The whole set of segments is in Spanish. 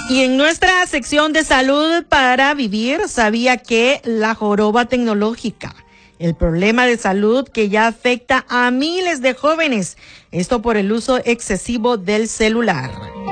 Y en nuestra sección de salud para vivir, ¿sabía que la joroba tecnológica, el problema de salud que ya afecta a miles de jóvenes, esto por el uso excesivo del celular?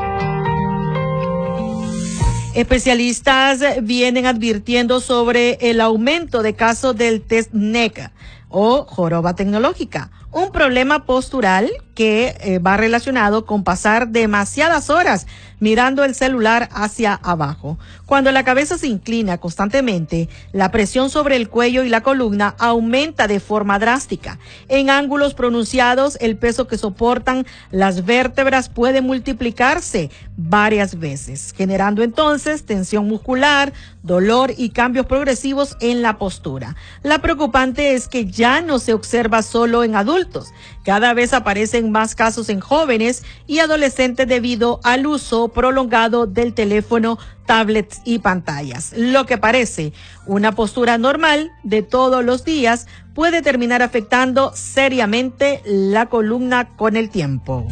Especialistas vienen advirtiendo sobre el aumento de casos del test NEC o joroba tecnológica, un problema postural que va relacionado con pasar demasiadas horas mirando el celular hacia abajo. Cuando la cabeza se inclina constantemente, la presión sobre el cuello y la columna aumenta de forma drástica. En ángulos pronunciados, el peso que soportan las vértebras puede multiplicarse varias veces, generando entonces tensión muscular, dolor y cambios progresivos en la postura. La preocupante es que ya no se observa solo en adultos. Cada vez aparecen más casos en jóvenes y adolescentes debido al uso prolongado del teléfono, tablets y pantallas. Lo que parece una postura normal de todos los días puede terminar afectando seriamente la columna con el tiempo.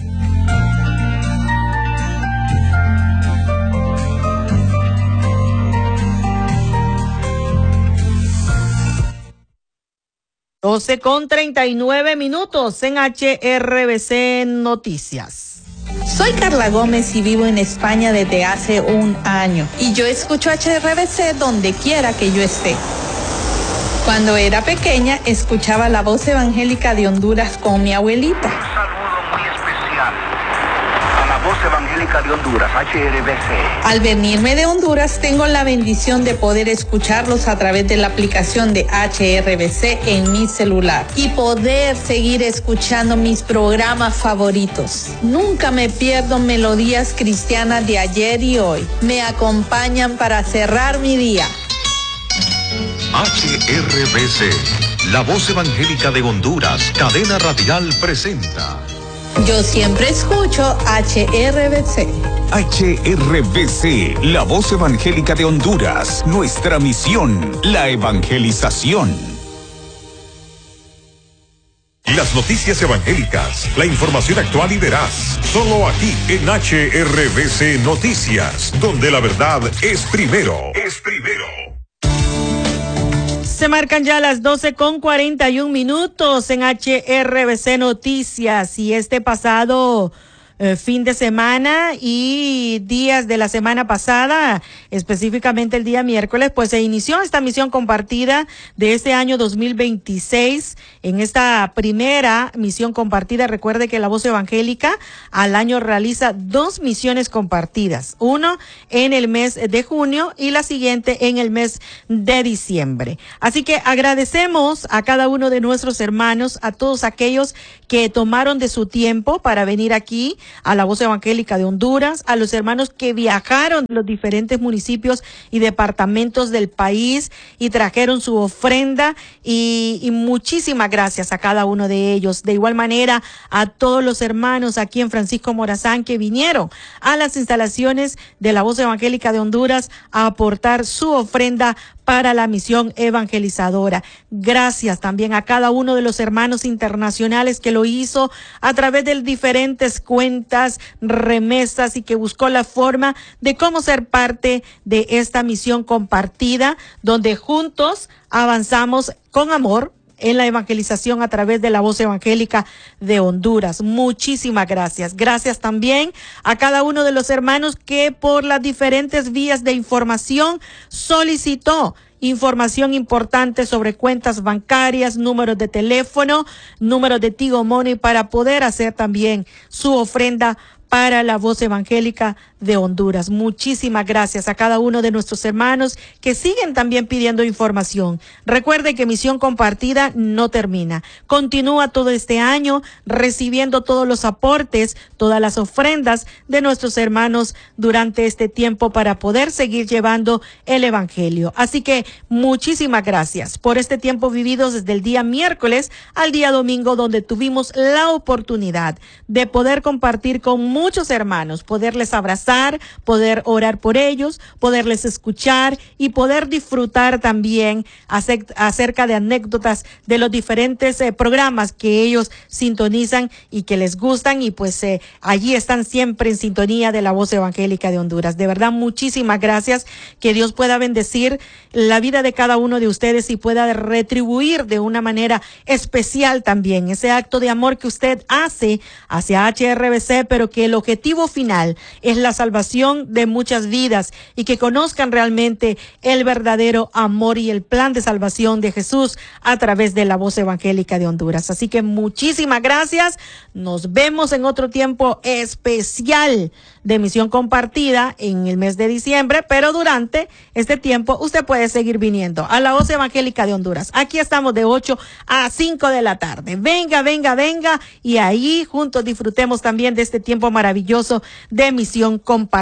Doce con 39 minutos en HRBC Noticias. Soy Carla Gómez y vivo en España desde hace un año. Y yo escucho HRBC donde quiera que yo esté. Cuando era pequeña, escuchaba la voz evangélica de Honduras con mi abuelita. Un saludo muy especial a la voz evangélica de Honduras, HRBC. Al venirme de Honduras, tengo la bendición de poder escucharlos a través de la aplicación de HRBC en mi celular y poder seguir escuchando mis programas favoritos. Nunca me pierdo melodías cristianas de ayer y hoy. Me acompañan para cerrar mi día. HRBC, la voz evangélica de Honduras, cadena radial presenta. Yo siempre escucho HRBC. HRBC, la voz evangélica de Honduras. Nuestra misión, la evangelización. Las noticias evangélicas, la información actual y veraz, solo aquí en HRBC Noticias, donde la verdad es primero. Se marcan ya las 12:41 minutos en HRBC Noticias y este pasado fin de semana y días de la semana pasada, específicamente el día miércoles, pues se inició esta misión compartida de este año 2026. En esta primera misión compartida, recuerde que la voz evangélica al año realiza 2 misiones compartidas, uno en el mes de junio y la siguiente en el mes de diciembre. Así que agradecemos a cada uno de nuestros hermanos, a todos aquellos que tomaron de su tiempo para venir aquí a la voz evangélica de Honduras, a los hermanos que viajaron de los diferentes municipios y departamentos del país y trajeron su ofrenda y muchísimas gracias a cada uno de ellos. De igual manera a todos los hermanos aquí en Francisco Morazán que vinieron a las instalaciones de la voz evangélica de Honduras a aportar su ofrenda para la misión evangelizadora. Gracias también a cada uno de los hermanos internacionales que lo hizo a través de diferentes cuentas, remesas y que buscó la forma de cómo ser parte de esta misión compartida, donde juntos avanzamos con amor en la evangelización a través de la voz evangélica de Honduras. Muchísimas gracias. Gracias también a cada uno de los hermanos que por las diferentes vías de información solicitó información importante sobre cuentas bancarias, números de teléfono, números de Tigo Money para poder hacer también su ofrenda para la voz evangélica de Honduras. Muchísimas gracias a cada uno de nuestros hermanos que siguen también pidiendo información. Recuerde que Misión Compartida no termina. Continúa todo este año recibiendo todos los aportes, todas las ofrendas de nuestros hermanos durante este tiempo para poder seguir llevando el evangelio. Así que muchísimas gracias por este tiempo vivido desde el día miércoles al día domingo, donde tuvimos la oportunidad de poder compartir con muchos hermanos, poderles abrazar, poder orar por ellos, poderles escuchar y poder disfrutar también acerca de anécdotas de los diferentes programas que ellos sintonizan y que les gustan, y pues allí están siempre en sintonía de la Voz Evangélica de Honduras. De verdad, muchísimas gracias. Que Dios pueda bendecir la vida de cada uno de ustedes y pueda retribuir de una manera especial también ese acto de amor que usted hace hacia HRBC, pero que el objetivo final es la salvación de muchas vidas y que conozcan realmente el verdadero amor y el plan de salvación de Jesús a través de la Voz Evangélica de Honduras. Así que muchísimas gracias. Nos vemos en otro tiempo especial de Misión Compartida en el mes de diciembre, pero durante este tiempo usted puede seguir viniendo a la Voz Evangélica de Honduras. Aquí estamos de 8 a 5 de la tarde. Venga, venga, venga, y ahí juntos disfrutemos también de este tiempo maravilloso de Misión Compartida.